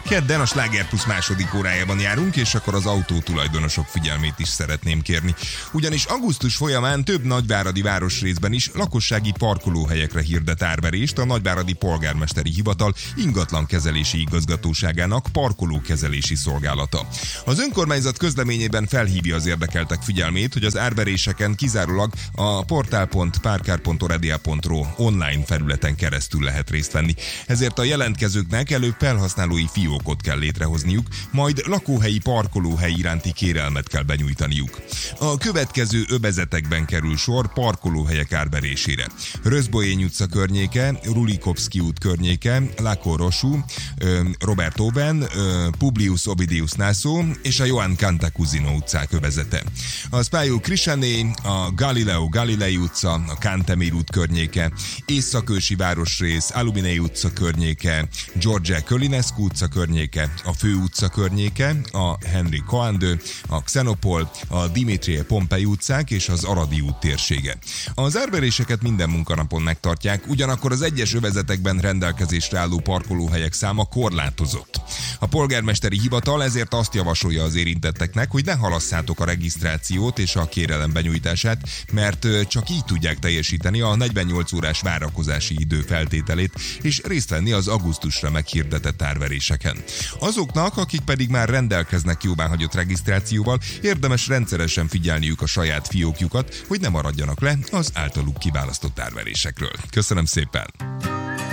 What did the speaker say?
Kedden a Sláger Plus második órájában járunk, és akkor az autótulajdonosok figyelmét is szeretném kérni. Ugyanis augusztus folyamán több nagyváradi városrészben is lakossági parkolóhelyekre hirdet árverést a Nagyváradi Polgármesteri Hivatal ingatlankezelési igazgatóságának parkolókezelési szolgálata. Az önkormányzat közleményében felhívja az érdekeltek figyelmét, hogy az árveréseken kizárólag a portál.parkar.oredia.ro online felületen keresztül lehet részt venni. Ezért a jelentkezőknek előbb felhasználói fiókot kell létrehozniuk, majd lakóhelyi parkolóhely iránti kérelmet kell benyújtaniuk. A következő övezetekben kerül sor parkolóhelyek árverésére: Rözboény utca környéke, Rulikovszky út környéke, Lakorosú, Robert Owen, Publius Ovidius Naso és a Johann Cantacuzino utcák övezete. A Spályú Krisané, a Galileo Galilei utca, a Cantemir út környéke, Északősi városrész, Aluminei utca környéke, George Kölinescu utca környéke, a Fő utca környéke, a Henry Coandő, a Xenopol, a Dimitrie Pompei utcák és az Aradi út térsége. Az árveréseket minden munkanapon megtartják, ugyanakkor az egyes övezetekben rendelkezésre álló parkolóhelyek száma korlátozott. A polgármesteri hivatal ezért azt javasolja az érintetteknek, hogy ne halasszátok a regisztrációt és a kérelem benyújtását, mert csak így tudják teljesíteni a 48 órás várakozási idő feltételét és részt venni az augusztusra meghirdetett árveréseken. Azoknak, akik pedig már rendelkeznek jóváhagyott regisztrációval, érdemes rendszeresen figyelniük a saját fiókjukat, hogy ne maradjanak le az általuk kiválasztott árverésekről. Köszönöm szépen!